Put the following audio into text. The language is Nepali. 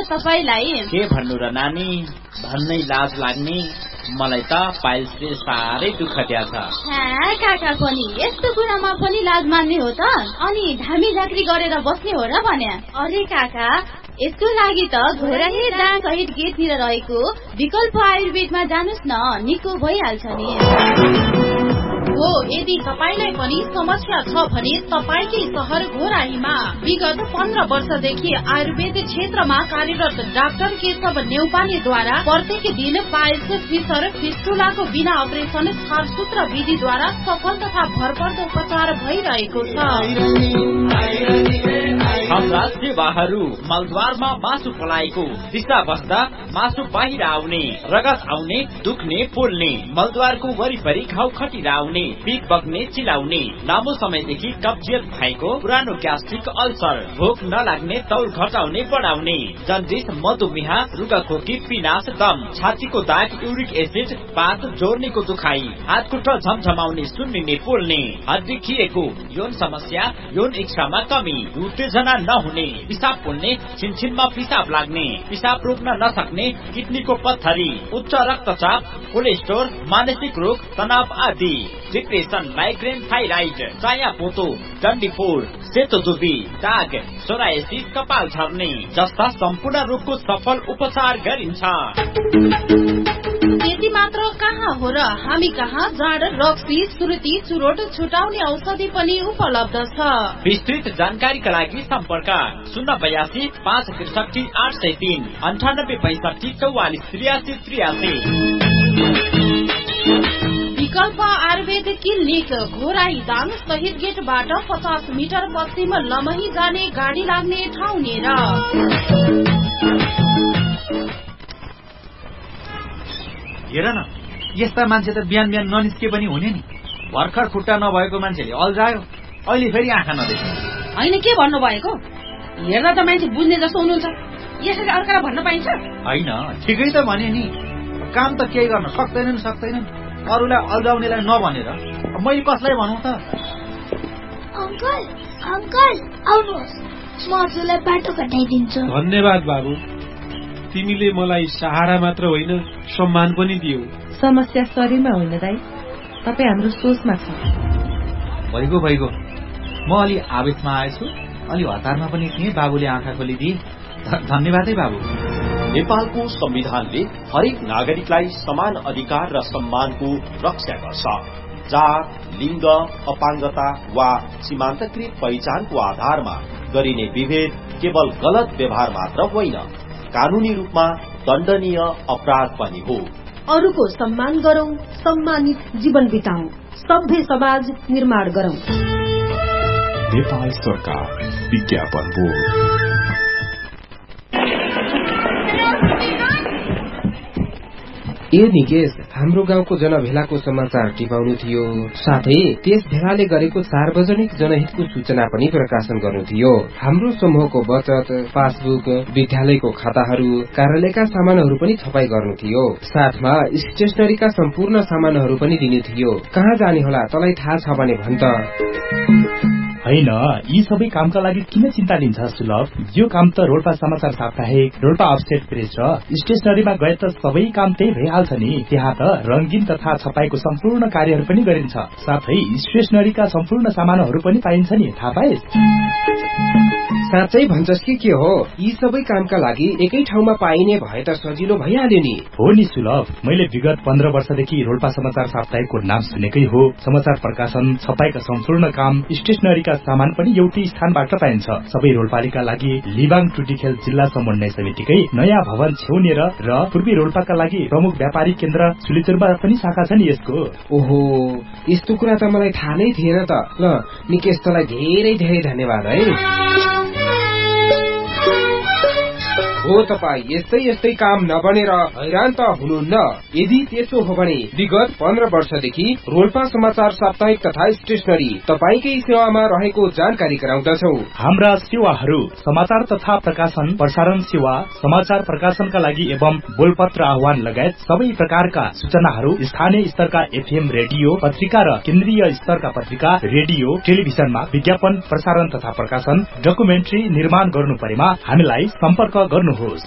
तपाईलाई। के भन्नु र नानी, भन्नै लाज लाग्ने। मलाई त पाइल्सले साह्रै दुःख दिएछ। काका पनि यस्तो कुरामा पनि लाज मान्ने हो त? अनि धामी झाँक्री गरेर बस्ने हो र भन्या? अरे काका, यसको लागि त घोराही दाङ सहित गेटतिर रहेको विकल्प आयुर्वेदमा जानुस् न, निको भइहाल्छ नि। हो, यदि तपाईलाई पनि समस्या छ भने तपाईकै शहर घोराहीमा विगत 15 वर्षदेखि आयुर्वेद क्षेत्रमा कार्यरत डाक्टर केशव नेउपानेद्वारा प्रत्येक दिन पाइल्स, फिसर, फिस्टुलाको बिना अपरेसन छारसूत्र विधिद्वारा सफल तथा भरपर्दो उपचार भइरहेको छ। हाम्रा सेवाहरू मलद्वारमा मासु पलाएको, दिशा बस्दा मासु बाहिर आउने, रगत आउने, दुख्ने, पोल्ने, मलद्वारको वरिपरि घाउ खटिरा आउने, पिक बग्ने, चिलाउने, लामो समयदेखि कब्जियत भएको, पुरानो ग्यास्ट्रिक अल्सर, भोक नलाग्ने, तौल घटाउने बढाउने, जन्डिस, मधुमेह, रुगाखोकी, पिनास, दम, छातीको दाग, युरिक एसिड, पात, जोर्नीको दुखाइ, हातखुट्टा झमझमाउने, सुन्निने, पोल्ने, हड्डी खिएको, यौन समस्या, यौन इच्छामा कमी, उत्तेजना नहुने, पिसाब पोल्ने, छिनछिनमा पिसाब लाग्ने, पिसाब रोक्न नसक्ने, किडनीको पत्थरी, उच्च रक्तचाप, कोलेस्ट्रोल, मानसिक रोग, तनाव आदि, डिप्रेसन, माइग्रेन, थाइराइड, चाया पोतो, डन्डीफोर, सेतो दुबी, दाग, सोरायसिस, कपाल झर्ने जस्ता सम्पूर्ण रोगको सफल उपचार गरिन्छ। त्यति मात्र कहाँ हो र, हामी कहाँ जाँड, रक्सी, सुर्ती, चुरोट छुटाउने औषधि पनि उपलब्ध छ। विस्तृत जानकारीका लागि सम्पर्क 082 563 803 98 65 44 83 विकल्प आयुर्वेद क्लिनिक घोराही दाङ शहीद गेटबाट 50 मिटर पश्चिम लमही जाने गाडी लाग्ने ठाउँ नेर। हेर न, यस्ता मान्छे त बिहान बिहान ननिस्के पनि हुने नि। भर्खर खुट्टा नभएको मान्छेले अल्झायो, अहिले फेरि आँखा नदेख्ने। होइन, के भन्नु भएको? हेर्दा त मान्छे बुझ्ने जस्तो हुनुहुन्छ, यसरी अर्कालाई भन्न पाइन्छ? होइन, ठिकै त भने नि। काम त केही गर्न सक्दैनन्, अरूलाई अल्झाउनेलाई नभनेर मैले कसलाई भनौँ त? अंकल आउनुहोस्, म हजुरलाई बाटो घटाइदिन्छु। धन्यवाद बाबु, तिमीले मलाई सहारा मात्र होइन सम्मान पनि दियौ। समस्या शरीरमा होइन दाइ, तपाईँ हाम्रो सोचमा छ। भइगयो, म अलि आवेशमा आएछु, अलि हतारमा पनि थिएँ। बाबुले आँखा खोलिदिए, धन्यवादै बाबु। नेपालको संविधानले हरेक नागरिकलाई समान अधिकार र सम्मानको रक्षा गर्छ। जात, लिङ्ग, अपाङ्गता वा सीमान्तकृत पहिचानको आधारमा गरिने विभेद केवल गलत व्यवहार मात्र होइन, कानूनी रूपमा दण्डनीय अपराध पनि हो। अरूको सम्मान गरौं, सम्मानित जीवन बिताउँ, सभ्य समाज निर्माण गरौं। नेपाल सरकार विज्ञापन बोर्ड। ए निकेश, हाम्रो गाउँको जनभेलाको समाचार टिपाउनु थियो, साथै त्यस भेलाले गरेको सार्वजनिक जनहितको सूचना पनि प्रकाशन गर्नु थियो। हाम्रो समूहको बचत, पासबुक, विद्यालयको खाताहरू, कार्यालयका सामानहरू पनि छपाई गर्नु थियो। साथमा स्टेशनरीका सम्पूर्ण सामानहरू पनि दिनु थियो। कहाँ जाने होला, तँलाई थाहा छ भने भन त। होइन, यी सबै कामका लागि किन चिन्ता लिन्छ सुलभ? यो काम त रोल्पा समाचार साप्ताहिक, रोल्पा अपस्टेट प्रेस र स्टेशनरीमा गए त सबै काम त्यही भइहाल्छ नि। त्यहाँ त रंगीन तथा छपाईको सम्पूर्ण कार्यहरू पनि गरिन्छ, साथै स्टेशनरीका सम्पूर्ण सामानहरू पनि पाइन्छ नि, थाहा पाइस्? साँच्चै भन्छस् कि के हो? यी सबै कामका लागि एकै ठाउँमा पाइने भए त सजिलो भइहाल्यो नि। हो नि सुलभ, मैले विगत 15 वर्षदेखि रोल्पा समाचार साप्ताहिकको नाम सुनेकै हो। समाचार प्रकाशन, छपाईका सम्पूर्ण काम, स्टेशनरीका सामान पनि एउटै स्थानबाट पाइन्छ। सबै रोल्पालीका लागि लिबाङ टुटीखेल जिल्ला समन्वय समितिकै नयाँ भवन छेउनेर र पूर्वी रोल्पाका लागि प्रमुख व्यापारिक केन्द्र सुलिचुरमा पनि शाखा छ नि यसको। ओहो, यस्तो कुरा त मलाई थाहा नै थिएन त। ल निकेश, तँलाई धेरै धेरै धन्यवाद है। हो, तपाई यस्तै यस्तै काम नबनेर हैरान त हुनुहुन्न? यदि त्यसो हो भने विगत 15 वर्षदेखि रोल्पा समाचार साप्ताहिक तथा स्टेशनरी तपाईकै सेवामा रहेको जानकारी गराउँदछौ। हाम्रा सेवाहरू समाचार तथा प्रकाशन, प्रसारण सेवा, समाचार प्रकाशनका लागि एवं बोलपत्र आह्वान लगायत सबै प्रकारका सूचनाहरू स्थानीय स्तरका एफएम रेडियो, पत्रिका र केन्द्रीय स्तरका पत्रिका, रेडियो, टेलिभिजनमा विज्ञापन, प्रसारण तथा प्रकाशन, डकुमेन्ट्री निर्माण गर्नु परेमा हामीलाई सम्पर्क गर्नुहोस्।